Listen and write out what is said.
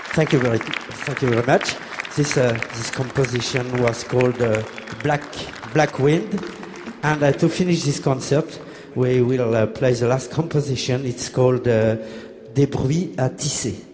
Thank you very much. This composition was called Black Wind, and to finish this concert, we will play the last composition. It's called Des bruits à tisser.